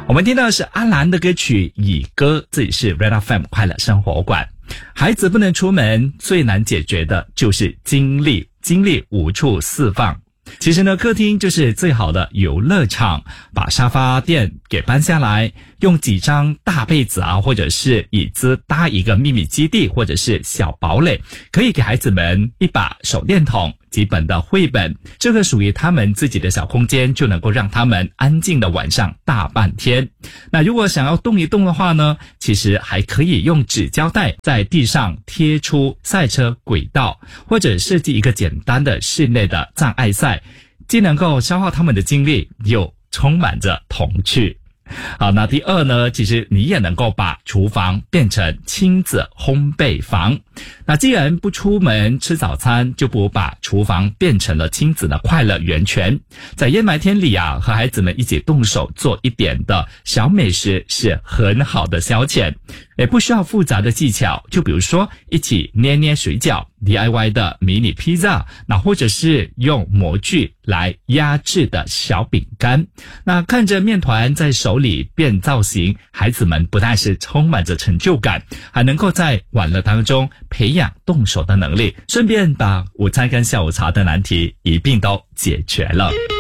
我们听到的是阿兰的歌曲《以歌》，这里是 Red FM 快乐生活馆。孩子不能出门，最难解决的就是精力无处释放。其实呢，客厅就是最好的游乐场，把沙发垫给搬下来，用几张大被子啊，或者是椅子搭一个秘密基地，或者是小堡垒，可以给孩子们一把手电筒，几本的绘本，这个属于他们自己的小空间，就能够让他们安静的晚上大半天。那如果想要动一动的话呢，其实还可以用纸胶带在地上贴出赛车轨道，或者设计一个简单的室内的障碍赛，既能够消耗他们的精力，又充满着童趣。好，那第二呢，其实你也能够把厨房变成亲子烘焙房。那既然不出门吃早餐，就不如把厨房变成了亲子的快乐源泉。在烟霾天里啊，和孩子们一起动手做一点的小美食是很好的消遣，也不需要复杂的技巧，就比如说一起捏捏水饺， DIY 的迷你披萨，那或者是用模具来压制的小饼干。那看着面团在手里变造型，孩子们不但是充满着成就感，还能够在玩乐当中培养动手的能力，顺便把午餐跟下午茶的难题一并都解决了。